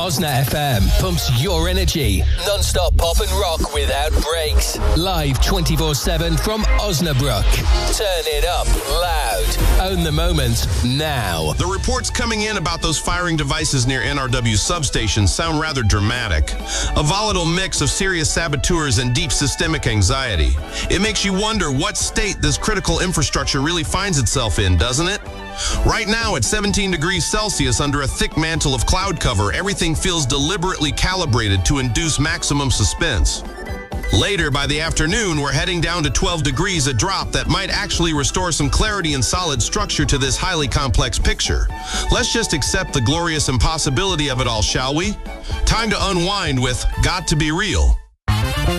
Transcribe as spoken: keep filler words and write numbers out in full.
Osna F M pumps your energy. Non-stop pop and rock without breaks. Live twenty-four seven from Osnabrück. Turn it up loud. Own the moment now. The reports coming in about those firing devices near N R W substations sound rather dramatic. A volatile mix of serious saboteurs and deep systemic anxiety. It makes you wonder what state this critical infrastructure really finds itself in, doesn't it? Right now, at seventeen degrees Celsius under a thick mantle of cloud cover, everything feels deliberately calibrated to induce maximum suspense. Later, by the afternoon, we're heading down to twelve degrees, a drop that might actually restore some clarity and solid structure to this highly complex picture. Let's just accept the glorious impossibility of it all, shall we? Time to unwind with Got to Be Real.